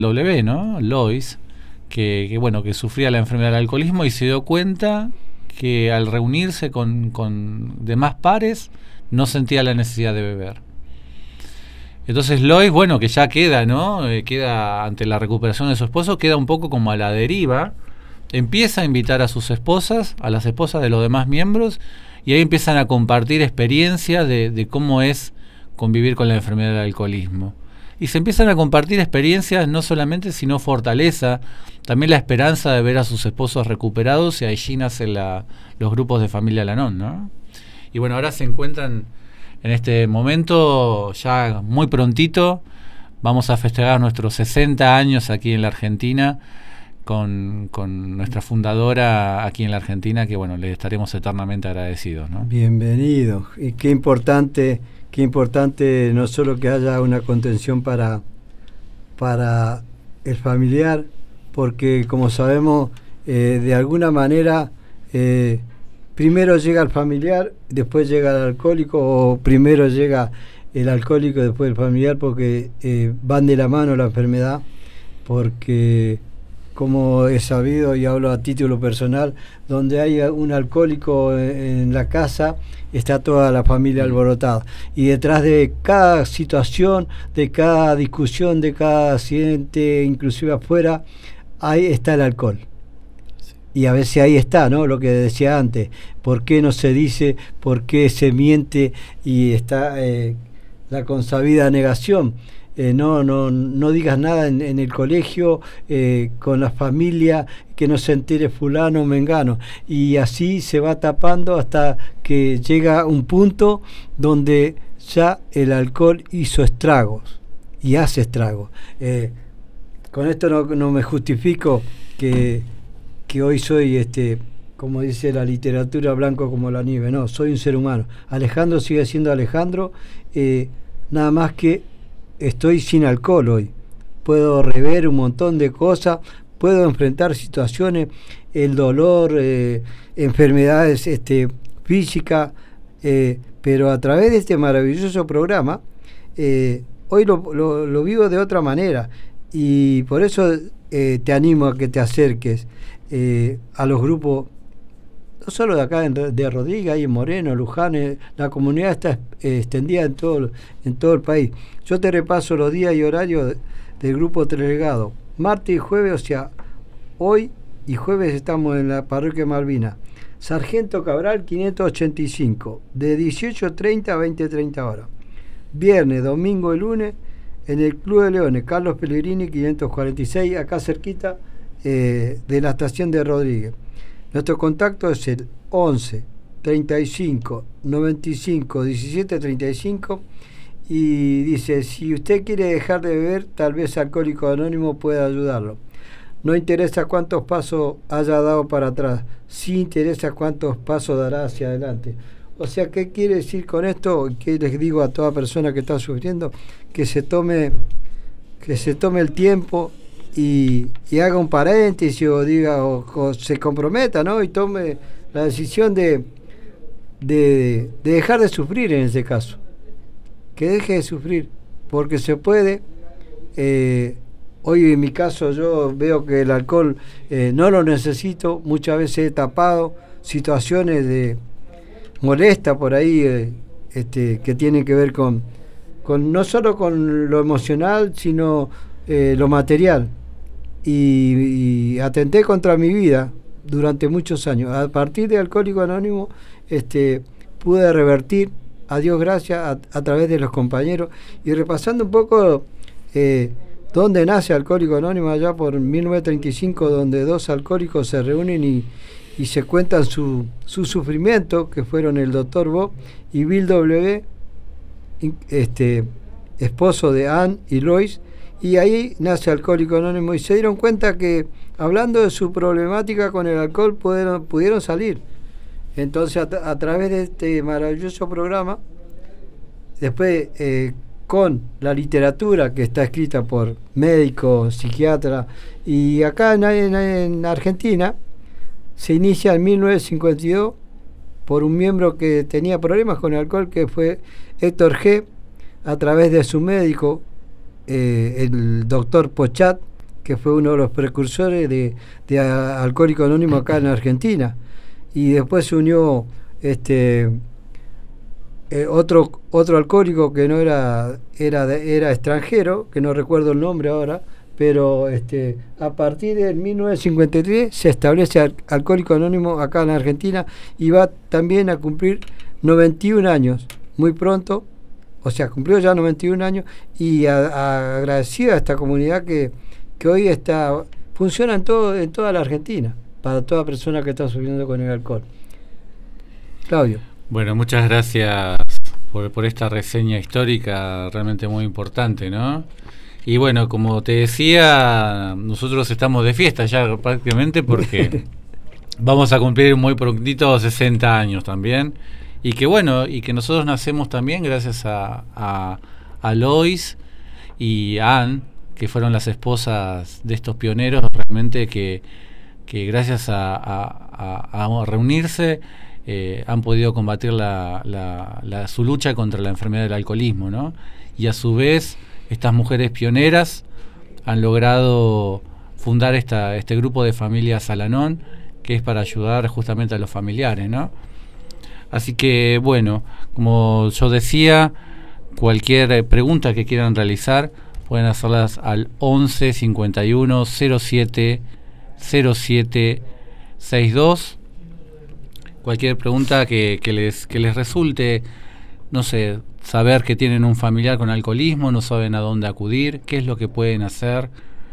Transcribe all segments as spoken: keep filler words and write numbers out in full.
W, ¿no? Lois, que, que bueno, que sufría la enfermedad del alcoholismo y se dio cuenta que al reunirse con, con demás pares no sentía la necesidad de beber. Entonces Lois, bueno, que ya queda, ¿no? Eh, queda ante la recuperación de su esposo, queda un poco como a la deriva, empieza a invitar a sus esposas, a las esposas de los demás miembros, y ahí empiezan a compartir experiencias de, de cómo es convivir con la enfermedad del alcoholismo. Y se empiezan a compartir experiencias no solamente, sino fortaleza, también la esperanza de ver a sus esposos recuperados, y allí nacen la, los grupos de familia Al-Anon, ¿no? Y bueno, ahora se encuentran en este momento, ya muy prontito, vamos a festejar nuestros sesenta años aquí en la Argentina, con, con nuestra fundadora aquí en la Argentina, que bueno, le estaremos eternamente agradecidos, ¿no? Bienvenido. Y qué importante... Qué importante no solo que haya una contención para, para el familiar, porque como sabemos, eh, de alguna manera, eh, primero llega el familiar, después llega el alcohólico, o primero llega el alcohólico, después el familiar, porque eh, van de la mano la enfermedad, porque como he sabido, y hablo a título personal, donde hay un alcohólico en la casa, está toda la familia alborotada. Y detrás de cada situación, de cada discusión, de cada accidente, inclusive afuera, ahí está el alcohol. Sí. Y a veces ahí está, ¿no? Lo que decía antes. ¿Por qué no se dice? ¿Por qué se miente? Y está eh, la consabida negación. Eh, no, no, no digas nada en, en el colegio, eh, con la familia, que no se entere fulano o mengano, y así se va tapando hasta que llega un punto donde ya el alcohol hizo estragos y hace estragos. Eh, con esto no, no me justifico que, que hoy soy, este, como dice la literatura, blanco como la nieve. No, soy un ser humano. Alejandro sigue siendo Alejandro, eh, nada más que estoy sin alcohol hoy. Puedo rever un montón de cosas, puedo enfrentar situaciones, el dolor, eh, enfermedades este, físicas, eh, pero a través de este maravilloso programa, eh, hoy lo, lo, lo vivo de otra manera, y por eso eh, te animo a que te acerques eh, a los grupos, no solo de acá de Rodríguez, ahí en Moreno, Luján, eh, la comunidad está eh, extendida en todo, en todo el país. Yo te repaso los días y horarios de, del grupo Trelegado. Martes y jueves, o sea, hoy y jueves estamos en la parroquia Malvina. Sargento Cabral quinientos ochenta y cinco, de dieciocho treinta a veinte treinta horas. Viernes, domingo y lunes en el Club de Leones, Carlos Pellegrini quinientos cuarenta y seis, acá cerquita eh, de la estación de Rodríguez. Nuestro contacto es el once, treinta y cinco, noventa y cinco, diecisiete treinta y cinco, y dice, si usted quiere dejar de beber, tal vez Alcohólico Anónimo pueda ayudarlo. No interesa cuántos pasos haya dado para atrás, sí interesa cuántos pasos dará hacia adelante. O sea, ¿qué quiere decir con esto? ¿Qué les digo a toda persona que está sufriendo? Que se tome, que se tome el tiempo Y, y haga un paréntesis o diga o, o se comprometa, ¿no? Y tome la decisión de, de, de dejar de sufrir en ese caso, que deje de sufrir, porque se puede. Eh, hoy en mi caso yo veo que el alcohol eh, no lo necesito, muchas veces he tapado situaciones de molesta por ahí eh, este, que tienen que ver con, con no solo con lo emocional, sino eh, lo material. Y, y atenté contra mi vida durante muchos años. A partir de Alcohólico Anónimo este, pude revertir, a Dios gracias, a, a través de los compañeros. Y repasando un poco eh, dónde nace Alcohólico Anónimo, allá por mil novecientos treinta y cinco, donde dos alcohólicos se reúnen y, y se cuentan su, su sufrimiento, que fueron el doctor Bob y Bill W., este, esposo de Ann y Lois. Y ahí nace Alcohólico Anónimo y se dieron cuenta que hablando de su problemática con el alcohol pudieron, pudieron salir. Entonces a, a través de este maravilloso programa, después eh, con la literatura que está escrita por médicos, psiquiatras, y acá en, en, en Argentina se inicia en mil novecientos cincuenta y dos por un miembro que tenía problemas con el alcohol, que fue Héctor G., a través de su médico, Eh, el doctor Pochat, que fue uno de los precursores de, de Alcohólicos Anónimos acá en Argentina. Y después se unió este eh, otro otro alcohólico que no era era de, era extranjero, que no recuerdo el nombre ahora, pero este a partir de mil novecientos cincuenta y tres se establece Al Alcohólico Anónimo acá en Argentina y va también a cumplir noventa y un años, muy pronto, o sea, cumplió ya noventa y un años, y a, a, agradecido a esta comunidad que, que hoy está funciona en, todo, en toda la Argentina, para toda persona que está sufriendo con el alcohol. Claudio. Bueno, muchas gracias por, por esta reseña histórica realmente muy importante, ¿no? Y bueno, como te decía, nosotros estamos de fiesta ya prácticamente porque vamos a cumplir muy prontito sesenta años también. Y que bueno, y que nosotros nacemos también gracias a, a, a Lois y a Anne, que fueron las esposas de estos pioneros realmente que, que gracias a, a, a, a reunirse eh, han podido combatir la, la, la, su lucha contra la enfermedad del alcoholismo, ¿no? Y a su vez estas mujeres pioneras han logrado fundar esta, este grupo de familias Al-Anon, que es para ayudar justamente a los familiares, ¿no? Así que bueno, como yo decía, cualquier pregunta que quieran realizar pueden hacerlas al once cincuenta y uno cero siete cero siete sesenta y dos. Cualquier pregunta que, que, les, que les resulte, no sé, saber que tienen un familiar con alcoholismo, no saben a dónde acudir, qué es lo que pueden hacer,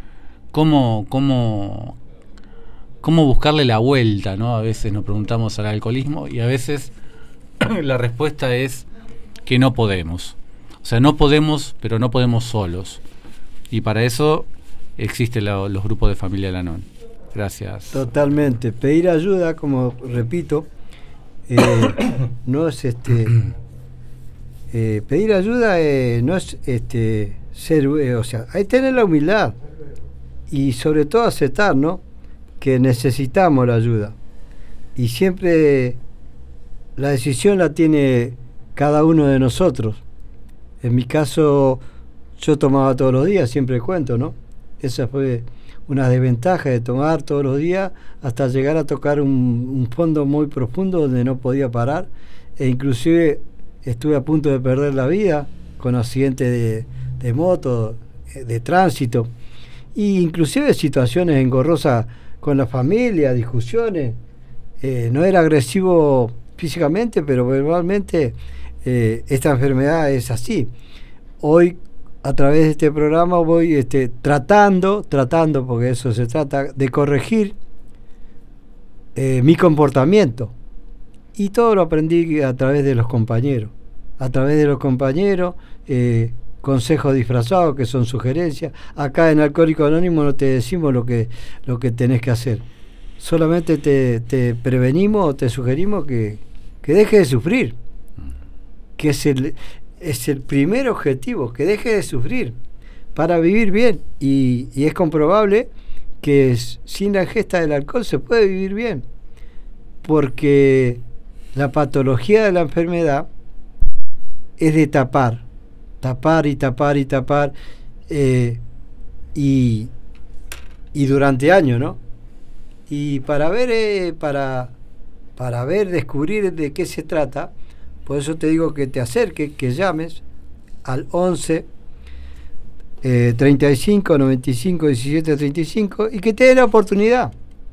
cómo, cómo, cómo buscarle la vuelta, ¿no? A veces nos preguntamos al alcoholismo y a veces la respuesta es que no podemos. O sea, no podemos, pero no podemos solos. Y para eso existen la, los grupos de familia Al-Anon. Gracias. Totalmente. Pedir ayuda, como repito, eh, no es este. Eh, pedir ayuda eh, no es este ser, eh, o sea, hay que tener la humildad y sobre todo aceptar, ¿no? Que necesitamos la ayuda. Y siempre la decisión la tiene cada uno de nosotros. En mi caso, yo tomaba todos los días, siempre cuento, ¿no? Esa fue una desventaja de tomar todos los días hasta llegar a tocar un, un fondo muy profundo donde no podía parar, e inclusive estuve a punto de perder la vida con accidentes de, de moto, de tránsito, e inclusive situaciones engorrosas con la familia, discusiones. Eh, no era agresivo físicamente, pero verbalmente eh, esta enfermedad es así. Hoy, a través de este programa, voy este, tratando, tratando, porque eso se trata, de corregir eh, mi comportamiento. Y todo lo aprendí a través de los compañeros. A través de los compañeros, eh, consejos disfrazados que son sugerencias. Acá en Alcohólicos Anónimos no te decimos lo que, lo que tenés que hacer. Solamente te, te prevenimos o te sugerimos que, que dejes de sufrir. Que es el, es el primer objetivo, que dejes de sufrir para vivir bien. Y, y es comprobable que es, sin la ingesta del alcohol se puede vivir bien. Porque la patología de la enfermedad es de tapar, tapar y tapar y tapar, eh, y, y durante años, ¿no? Y para ver, eh, para, para ver, descubrir de qué se trata, por eso te digo que te acerques, que llames al once eh, treinta y cinco noventa y cinco diecisiete treinta y cinco y que te den la oportunidad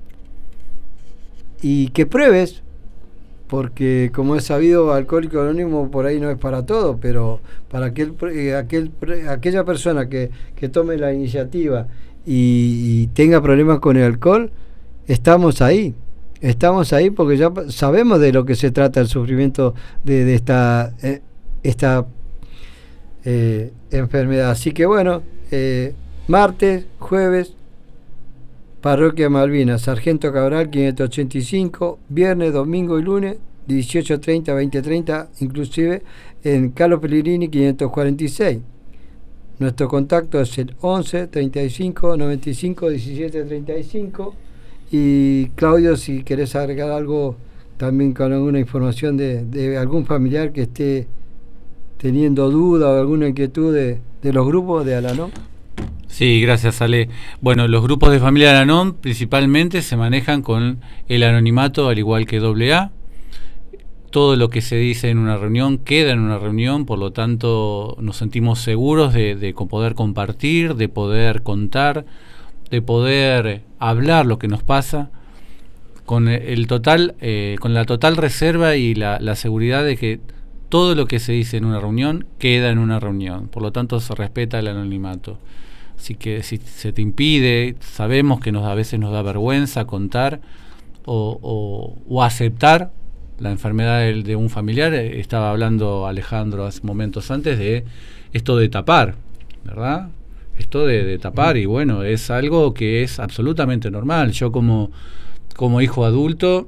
y que pruebes. Porque como es sabido, Alcohólico Anónimo por ahí no es para todo, pero para aquel, eh, aquel aquella persona que, que tome la iniciativa y, y tenga problemas con el alcohol, estamos ahí, estamos ahí porque ya sabemos de lo que se trata el sufrimiento de, de esta, eh, esta eh, enfermedad. Así que bueno, eh, martes, jueves, Parroquia Malvinas, Sargento Cabral quinientos ochenta y cinco, viernes, domingo y lunes, dieciocho treinta, veinte treinta, inclusive en Carlos Pellegrini quinientos cuarenta y seis. Nuestro contacto es el once treinta y cinco noventa y cinco diecisiete treinta y cinco. Y Claudio, si querés agregar algo también con alguna información de, de algún familiar que esté teniendo duda o alguna inquietud de, de los grupos de Al-Anon. Sí, gracias, Ale. Bueno, los grupos de familia de Al-Anon principalmente se manejan con el anonimato, al igual que doble A. Todo lo que se dice en una reunión queda en una reunión, por lo tanto nos sentimos seguros de, de poder compartir, de poder contar, de poder hablar lo que nos pasa, con el total, eh, con la total reserva y la, la seguridad de que todo lo que se dice en una reunión queda en una reunión. Por lo tanto se respeta el anonimato. Así que si se te impide, sabemos que nos, a veces nos da vergüenza contar o, o, o aceptar la enfermedad de, de un familiar. Estaba hablando Alejandro hace momentos antes de esto de tapar, ¿verdad? Esto de, de tapar, y bueno, es algo que es absolutamente normal. Yo como, como hijo adulto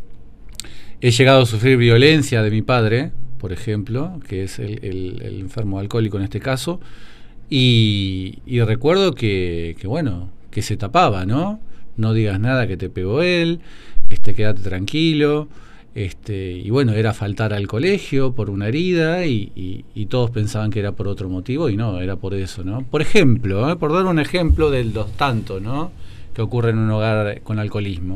he llegado a sufrir violencia de mi padre, por ejemplo, que es el, el, el enfermo alcohólico en este caso, y, y recuerdo que, que, bueno, que se tapaba, ¿no? No digas nada que te pegó él, este, quédate tranquilo. Este, y bueno, era faltar al colegio por una herida y, y, y todos pensaban que era por otro motivo y no, era por eso, ¿no? Por ejemplo, ¿eh? por dar un ejemplo de los tantos, ¿no?, que ocurre en un hogar con alcoholismo.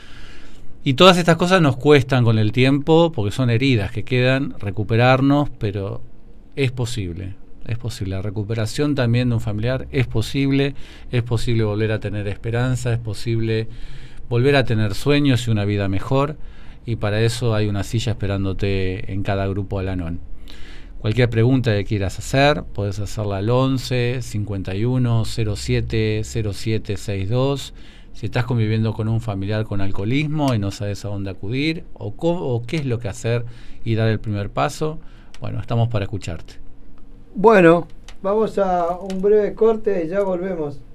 Y todas estas cosas nos cuestan con el tiempo porque son heridas que quedan, recuperarnos, pero es posible, es posible. La recuperación también de un familiar es posible, es posible volver a tener esperanza, es posible volver a tener sueños y una vida mejor. Y para eso hay una silla esperándote en cada grupo Al-Anon. Cualquier pregunta que quieras hacer, podés hacerla al once, cincuenta y uno, cero siete, cero siete sesenta y dos. Si estás conviviendo con un familiar con alcoholismo y no sabes a dónde acudir, o, cómo, o qué es lo que hacer y dar el primer paso, bueno, estamos para escucharte. Bueno, vamos a un breve corte y ya volvemos.